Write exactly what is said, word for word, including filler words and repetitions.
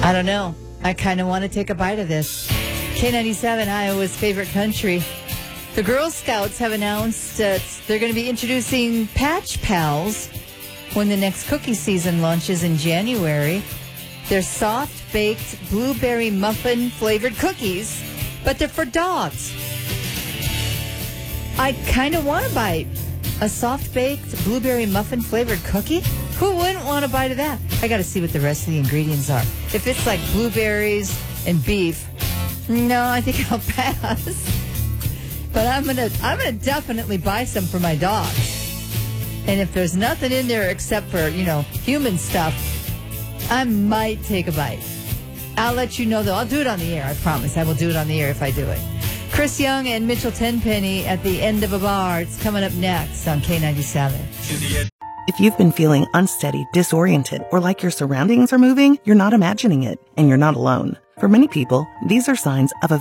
I don't know. I kind of want to take a bite of this. K ninety-seven, Iowa's favorite country. The Girl Scouts have announced that they're going to be introducing Patch Pals when the next cookie season launches in January. They're soft-baked blueberry muffin-flavored cookies, but they're for dogs. I kind of want to bite a soft-baked blueberry muffin-flavored cookie. Who wouldn't want a bite of that? I got to see what the rest of the ingredients are. If it's like blueberries and beef, no, I think I'll pass. But I'm gonna, I'm gonna definitely buy some for my dog. And if there's nothing in there except for, you know, human stuff, I might take a bite. I'll let you know, though. I'll do it on the air. I promise. I will do it on the air if I do it. Chris Young and Mitchell Tenpenny at the end of a bar. It's coming up next on K ninety-seven. If you've been feeling unsteady, disoriented, or like your surroundings are moving, you're not imagining it, and you're not alone. For many people, these are signs of a